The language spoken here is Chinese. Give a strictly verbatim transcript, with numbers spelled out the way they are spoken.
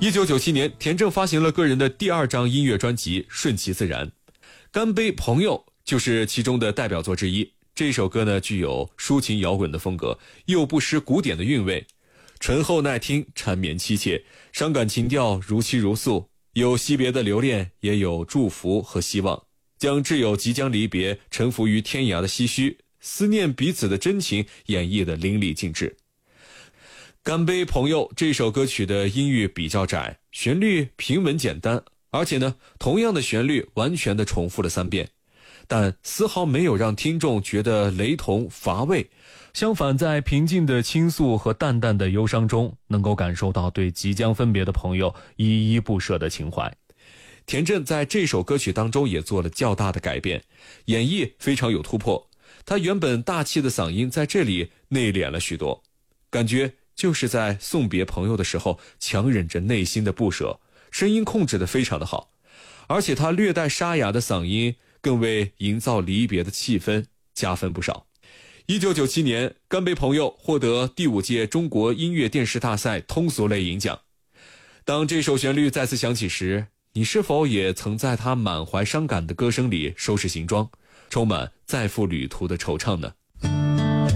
一九九七年，田震发行了个人的第二张音乐专辑《顺其自然》，干杯朋友就是其中的代表作之一。这首歌呢，具有抒情摇滚的风格，又不失古典的韵味，醇厚耐听，缠绵凄切，伤感情调如泣如诉，有惜别的留恋，也有祝福和希望，将挚友即将离别、沉浮于天涯的唏嘘，思念彼此的真情演绎得淋漓尽致。干杯朋友这首歌曲的音域比较窄，旋律平稳简单，而且呢，同样的旋律完全的重复了三遍，但丝毫没有让听众觉得雷同乏味，相反，在平静的倾诉和淡淡的忧伤中，能够感受到对即将分别的朋友依依不舍的情怀。田震在这首歌曲当中也做了较大的改变，演绎非常有突破，他原本大气的嗓音在这里内敛了许多，感觉就是在送别朋友的时候强忍着内心的不舍，声音控制得非常的好，而且他略带沙哑的嗓音更为营造离别的气氛加分不少。一九九七年，干杯朋友获得第五届中国音乐电视大赛通俗类银奖。当这首旋律再次响起时，你是否也曾在他满怀伤感的歌声里收拾行装，充满再赴旅途的惆怅呢？